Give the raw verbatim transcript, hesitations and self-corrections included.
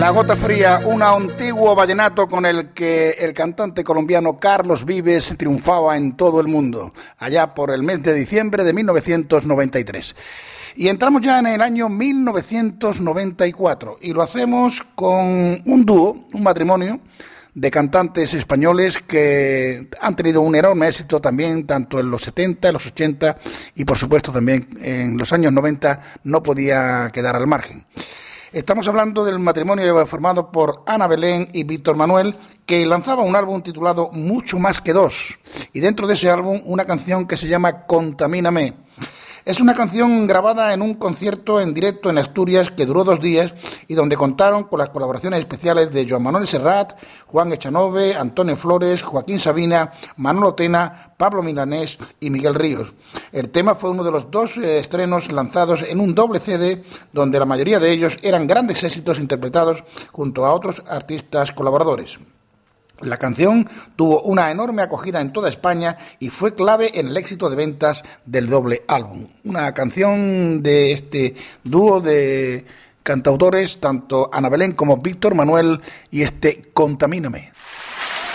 La Gota Fría, un antiguo vallenato con el que el cantante colombiano Carlos Vives triunfaba en todo el mundo, allá por el mes de diciembre de mil novecientos noventa y tres. Y entramos ya en el año mil novecientos noventa y cuatro y lo hacemos con un dúo, un matrimonio de cantantes españoles que han tenido un enorme éxito también, tanto en los setenta, en los ochenta y por supuesto también en los años noventa no podía quedar al margen. Estamos hablando del matrimonio formado por Ana Belén y Víctor Manuel, que lanzaba un álbum titulado Mucho Más que Dos, y dentro de ese álbum una canción que se llama Contamíname. Es una canción grabada en un concierto en directo en Asturias que duró dos días y donde contaron con las colaboraciones especiales de Joan Manuel Serrat, Juan Echanove, Antonio Flores, Joaquín Sabina, Manolo Tena, Pablo Milanés y Miguel Ríos. El tema fue uno de los dos eh, estrenos lanzados en un doble C D donde la mayoría de ellos eran grandes éxitos interpretados junto a otros artistas colaboradores. La canción tuvo una enorme acogida en toda España y fue clave en el éxito de ventas del doble álbum. Una canción de este dúo de cantautores, tanto Ana Belén como Víctor Manuel, y este Contamíname.